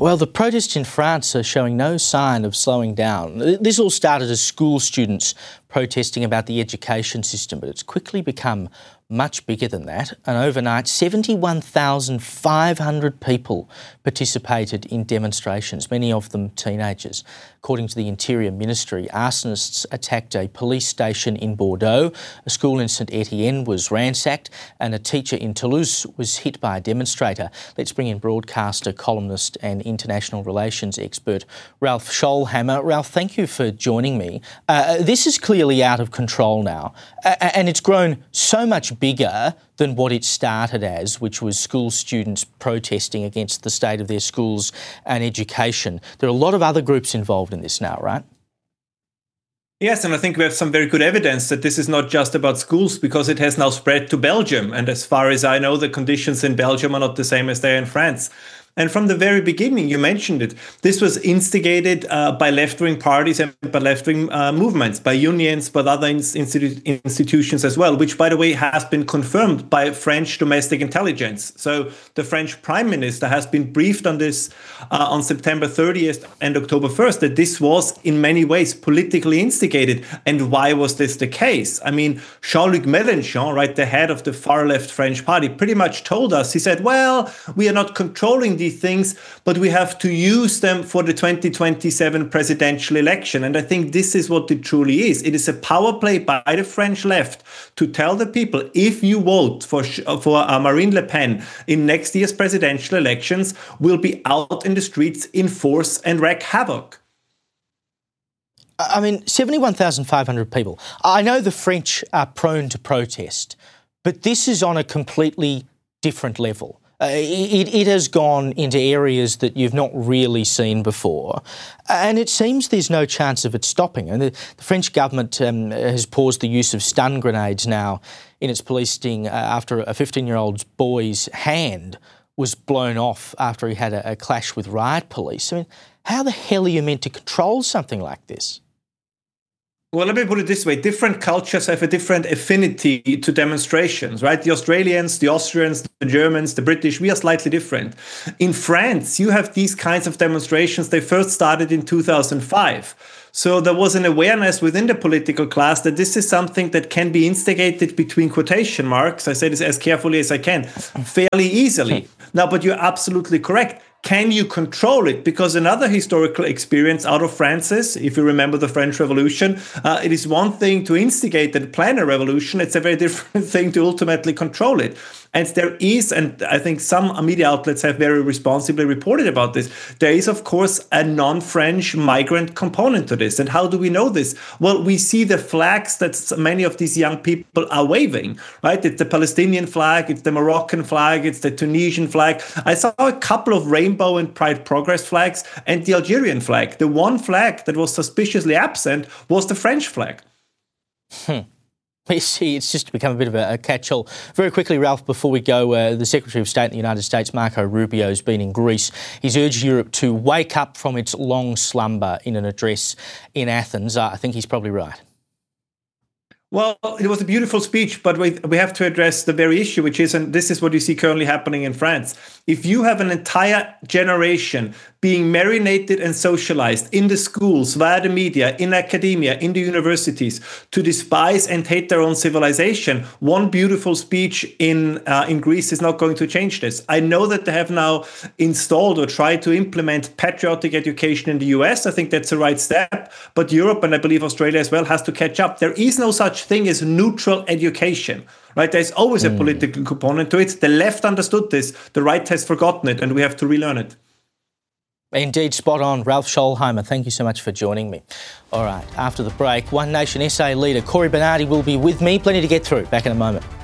Well, the protests in France are showing no sign of slowing down. This all started as school students protesting about the education system, but it's quickly become much bigger than that. And overnight, 71,500 people participated in demonstrations, many of them teenagers. According to the Interior Ministry, arsonists attacked a police station in Bordeaux, a school in Saint-Étienne was ransacked, and a teacher in Toulouse was hit by a demonstrator. Let's bring in broadcaster, columnist and international relations expert Ralph Scholhammer. Ralph, thank you for joining me. This is clearly out of control now, and it's grown so much bigger than what it started as, which was school students protesting against the state of their schools and education. There are a lot of other groups involved in this now, right? Yes, and I think we have some very good evidence that this is not just about schools, because it has now spread to Belgium. And as far as I know, the conditions in Belgium are not the same as they are in France. And from the very beginning, you mentioned it, this was instigated by left-wing parties and by left-wing movements, by unions, but other institutions as well, which, by the way, has been confirmed by French domestic intelligence. So the French Prime Minister has been briefed on this on September 30th and October 1st, that this was in many ways politically instigated. And why was this the case? I mean, Jean-Luc Mélenchon, right, the head of the far-left French party, pretty much told us, he said, well, we are not controlling these things, but we have to use them for the 2027 presidential election. And I think this is what it truly is. It is a power play by the French left to tell the people, if you vote for Marine Le Pen in next year's presidential elections, we'll be out in the streets in force and wreak havoc. I mean, 71,500 people. I know the French are prone to protest, but this is on a completely different level. It has gone into areas that you've not really seen before, and it seems there's no chance of it stopping. And the French government has paused the use of stun grenades now in its police sting after a 15-year-old boy's hand was blown off after he had a clash with riot police. I mean, how the hell are you meant to control something like this? Well, let me put it this way. Different cultures have a different affinity to demonstrations, right? The Australians, the Austrians, the Germans, the British, we are slightly different. In France, you have these kinds of demonstrations. They first started in 2005. So there was an awareness within the political class that this is something that can be instigated between quotation marks. I say this as carefully as I can, fairly easily. Now, but you're absolutely correct. Can you control it? Because another historical experience out of France is, if you remember the French Revolution, it is one thing to instigate and plan a revolution. It's a very different thing to ultimately control it. And there is, and I think some media outlets have very responsibly reported about this, there is, of course, a non-French migrant component to this. And how do we know this? Well, we see the flags that many of these young people are waving, right? It's the Palestinian flag, it's the Moroccan flag, it's the Tunisian flag. I saw a couple of Rainbow and Pride Progress flags and the Algerian flag. The one flag that was suspiciously absent was the French flag. We see it's just become a bit of a catch-all. Very quickly, Ralph, before we go, the Secretary of State in the United States, Marco Rubio, has been in Greece. He's urged Europe to wake up from its long slumber in an address in Athens. I think he's probably right. Well, it was a beautiful speech, but we have to address the very issue, which is, and this is what you see currently happening in France. If you have an entire generation being marinated and socialized in the schools, via the media, in academia, in the universities, to despise and hate their own civilization, one beautiful speech in Greece is not going to change this. I know that they have now installed or tried to implement patriotic education in the US. I think that's the right step. But Europe, and I believe Australia as well, has to catch up. There is no such thing as neutral education, right? There's always a political component to it. The left understood this. The right has forgotten it, and we have to relearn it. Indeed, spot on. Ralph Scholhammer, thank you so much for joining me. All right, after the break, One Nation SA leader Cory Bernardi will be with me. Plenty to get through. Back in a moment.